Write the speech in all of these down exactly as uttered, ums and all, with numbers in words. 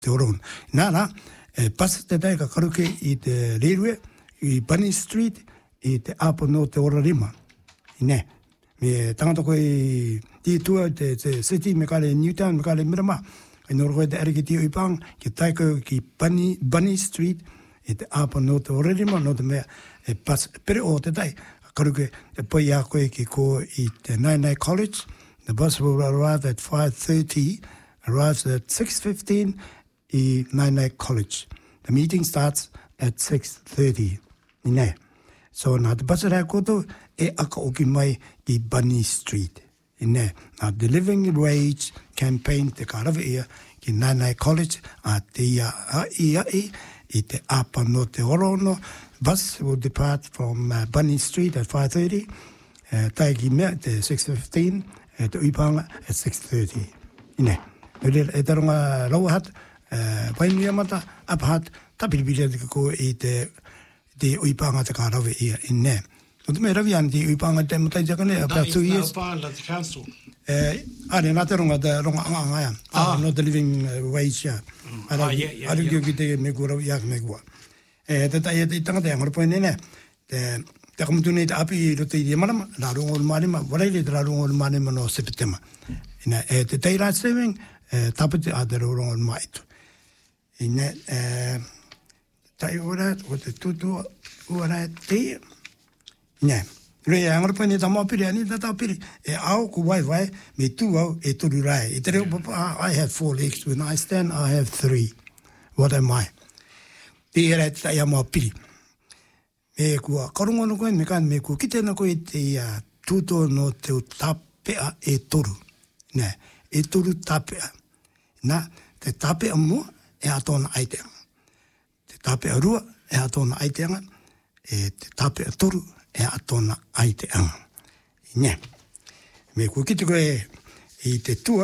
te oron. Nā, e pas te tai ka karuke I te railway, I Bunny Street, I te apo no te Orarima. I ne. Me tangata koe ti tua te, te city me kare Newtown, me kare Mirama. E noro koe te ariki ti uipang, ki tai koe ki Bunny, Bunny Street, I te apo no te Orarima, no te mea e pas pere o te tai. Karuke te poi a koe ki ko I te Nainai College. The bus will arrive at five thirty, arrives at six fifteen I Nainai College. The meeting starts at six thirty. Ine. So nā te bus rai koto e aka oki mai ki Bunny Street. Ine. Nā the Living Wage campaign te karawa ia ki Nainai College a te ia a ia i I te apa no te orono. Bus will depart from uh, Bunny Street at five thirty. Uh, tai ki mea te six fifteen. Uh, te uipanga at six thirty. Ine. Nere e taronga rauhat. Uh, Waimia mata, apahat, tapiripira te ko I te te uipanga te karawe ia in ne. O te me rawi an te uipanga te mutai jakane, about two years. That is now the council. Uh, are, nā te ronga te ronga anga anga ia. Ah. Not the living uh, wage ia. Mm. Ah, yeah, yeah, Are yeah. ki te me kua rawi ia me kua. E, te tai e te tangata ia ngara poene ne. Te, te kamutu nei te api I roto I te marama, rā rongo o marima, wareile te rā rongo o marima no sepitema. Ina, e te teira saving, e, tapete a te rongo o maitu. Ine, eh, tai ora, o te tutu, ora te, ne, rei angara pone ta mapiri, ani ta tapiri, e au ku wai wai, me tu au, e turu rai. E te reo papa, I have four legs, when I stand, I have three. What am I? Te era te tai a mapiri. Me kua karongo no koe, me kan me kua kite na koe te uh, tuto no te tapea e toru. Ne, e toru tapea. Na, te tapea mua, e atona aiteanga. Te tape a rua, e atona aiteanga. E te tape a toru, e atona aiteanga. I ne. Me kua kite koe I te tua,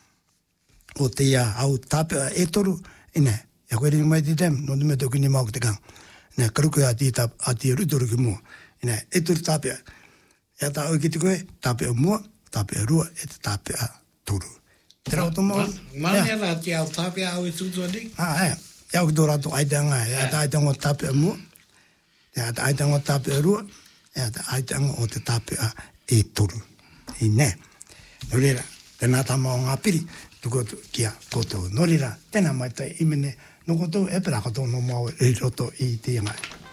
o te ia au tape a e toru, i ne. Ia koe ringi mai te tem, no te me te kini mau ki te kang. Ne, karuku a ti tap, a ti rutoru ki mua. I ne, e toru tape a. Ia ta au kite koe, tape a mua, tape a rua, e te tape a toru. Te rau tomo. Mani ala te au tape au e tutu adi? Ah, e. Ia ku tō rato aiteanga. Ia ta aiteanga o tape a mua. Ia ta aiteanga o tape a rua. Ia ta aiteanga o te tape a e toru. I ne. Norira, tēnā tama o ngā piri, tuko kia koto. Norira, tēnā mai tai imene, no koto e pera koto no mau e roto I te ngai.